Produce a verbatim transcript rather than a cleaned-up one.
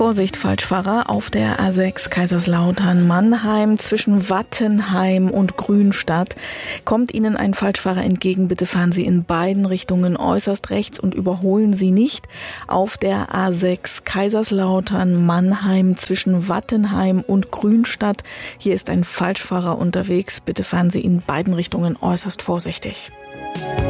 Vorsicht, Falschfahrer auf der A sechs Kaiserslautern-Mannheim zwischen Wattenheim und Grünstadt. Kommt Ihnen ein Falschfahrer entgegen, bitte fahren Sie in beiden Richtungen äußerst rechts und überholen Sie nicht. Auf der A sechs Kaiserslautern-Mannheim zwischen Wattenheim und Grünstadt. Hier ist ein Falschfahrer unterwegs. Bitte fahren Sie in beiden Richtungen äußerst vorsichtig.